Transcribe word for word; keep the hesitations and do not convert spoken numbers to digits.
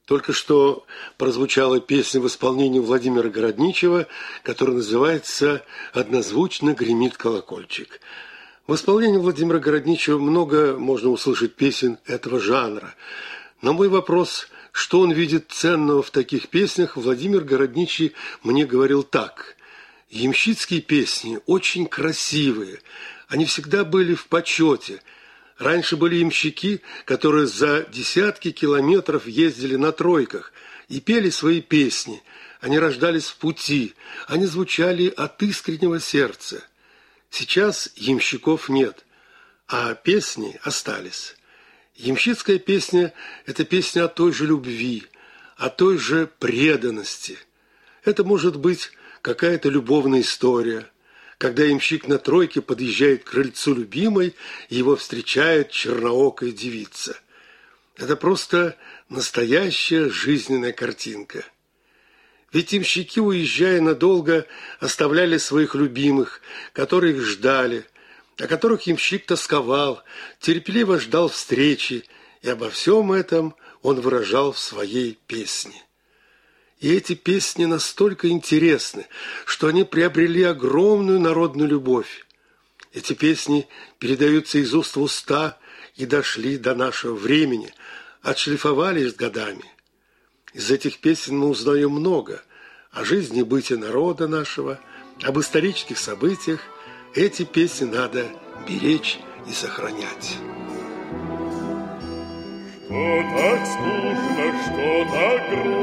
Только что прозвучала песня в исполнении Владимира Городничева, которая называется «Однозвучно гремит колокольчик». В исполнении Владимира Городничева много можно услышать песен этого жанра. На мой вопрос, что он видит ценного в таких песнях, Владимир Городничий мне говорил так. Ямщицкие песни очень красивые, они всегда были в почете. Раньше были ямщики, которые за десятки километров ездили на тройках и пели свои песни. Они рождались в пути, они звучали от искреннего сердца. Сейчас ямщиков нет, а песни остались. Ямщицкая песня – это песня о той же любви, о той же преданности. Это может быть какая-то любовная история, когда ямщик на тройке подъезжает к крыльцу любимой, и его встречает черноокая девица. Это просто настоящая жизненная картинка. Ведь ямщики, уезжая надолго, оставляли своих любимых, которые их ждали, о которых ямщик тосковал, терпеливо ждал встречи, и обо всем этом он выражал в своей песне. И эти песни настолько интересны, что они приобрели огромную народную любовь. Эти песни передаются из уст в уста и дошли до нашего времени, отшлифовались с годами. Из этих песен мы узнаем много о жизни и быте народа нашего, об исторических событиях. Эти песни надо беречь и сохранять. Что так скучно, что так грустно,